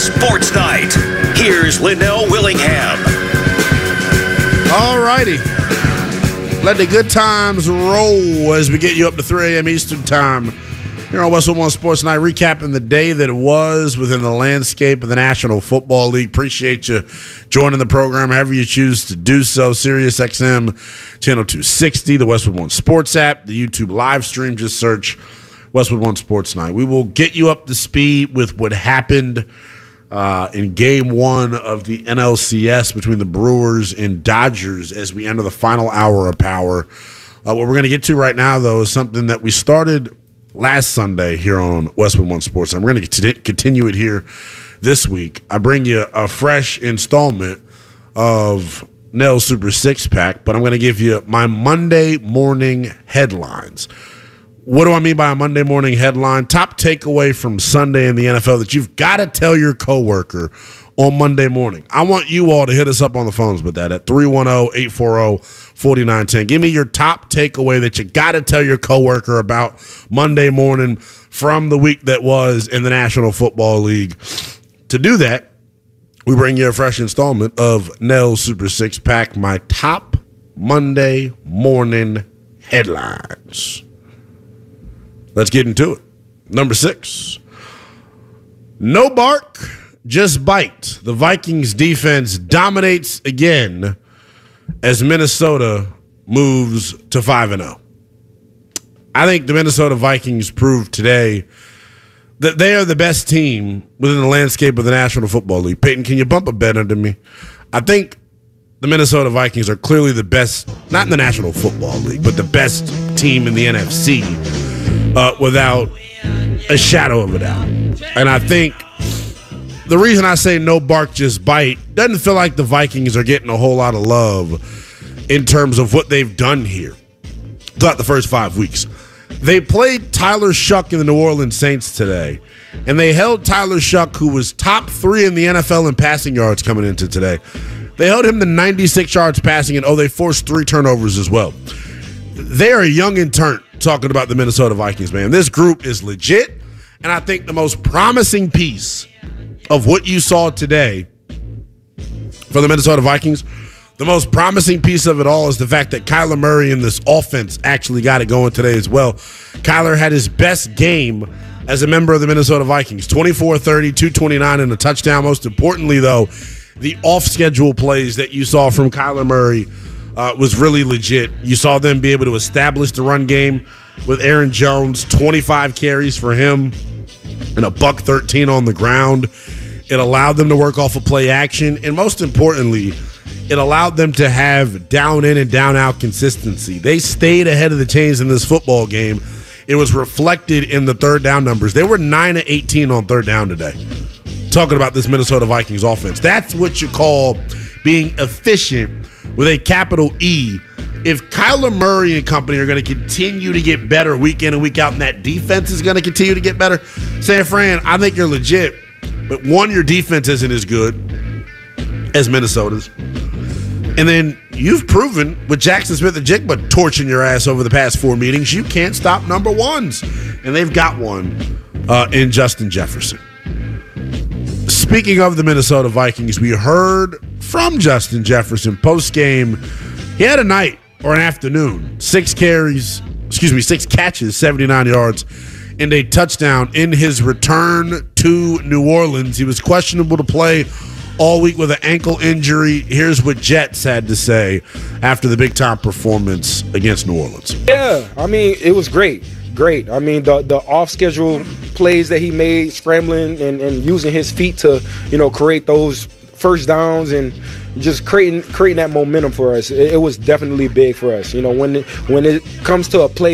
Sports Night. Here's Linnell Willingham. All righty. Let the good times roll as we get you up to 3 a.m. Eastern Time. Here on Westwood One Sports Night, recapping the day that was within the landscape of the National Football League. Appreciate you joining the program, however you choose to do so. Sirius XM, Channel 260, the Westwood One Sports app, the YouTube live stream. Just search Westwood One Sports Night. We will get you up to speed with what happened in Game 1 of the NLCS between the Brewers and Dodgers as we enter the final hour of power. What we're going to get to right now, though, is something that we started last Sunday here on Westwood One Sports. I'm going to continue it here this week. I bring you a fresh installment of Nell's Super Six Pack, but I'm going to give you my Monday morning headlines. What do I mean by a Monday morning headline? Top takeaway from Sunday in the NFL that you've got to tell your coworker on Monday morning. I want you all to hit us up on the phones with that at 310-840-4910. Give me your top takeaway that you got to tell your coworker about Monday morning from the week that was in the National Football League. To do that, we bring you a fresh installment of Nell's Super Six Pack, my top Monday morning headlines. Let's get into it. Number 6. No bark, just bite. The Vikings defense dominates again as Minnesota moves to 5-0. I think the Minnesota Vikings proved today that they are the best team within the landscape of the National Football League. Peyton, can you bump a bet under me? I think the Minnesota Vikings are clearly the best, not in the National Football League, but the best team in the NFC without a shadow of a doubt. And I think the reason I say no bark, just bite, doesn't feel like the Vikings are getting a whole lot of love in terms of what they've done here throughout the first 5 weeks. They played Tyler Shuck in the New Orleans Saints today, and they held Tyler Shuck, who was top 3 in the NFL in passing yards coming into today. They held him to 96 yards passing, and they forced 3 turnovers as well. They are young and turnt talking about the Minnesota Vikings, man. This group is legit, and I think the most promising piece of what you saw today for the Minnesota Vikings, the most promising piece of it all is the fact that Kyler Murray and this offense actually got it going today as well. Kyler had his best game as a member of the Minnesota Vikings, 24-30, 229 and a touchdown. Most importantly, though, the off-schedule plays that you saw from Kyler Murray was really legit. You saw them be able to establish the run game with Aaron Jones, 25 carries for him and a $113 on the ground. It allowed them to work off of play action, and most importantly, it allowed them to have down in and down out consistency. They stayed ahead of the chains in this football game. It was reflected in the third down numbers. They were 9 of 18 on third down today. Talking about this Minnesota Vikings offense. That's what you call being efficient with a capital E. If Kyler Murray and company are going to continue to get better week in and week out, and that defense is going to continue to get better, San Fran, I think you're legit. But one, your defense isn't as good as Minnesota's. And then you've proven with Jackson Smith-Njigba torching your ass over the past 4 meetings, you can't stop number ones. And they've got one in Justin Jefferson. Speaking of the Minnesota Vikings, we heard from Justin Jefferson post-game. He had a night or an afternoon, 6 catches, 79 yards, and a touchdown in his return to New Orleans. He was questionable to play all week with an ankle injury. Here's what Jets had to say after the big-time performance against New Orleans. Yeah, I mean, it was great. I mean, the off-schedule plays that he made, scrambling and using his feet to, create those first downs and just creating that momentum for us. It was definitely big for us. When it comes to a play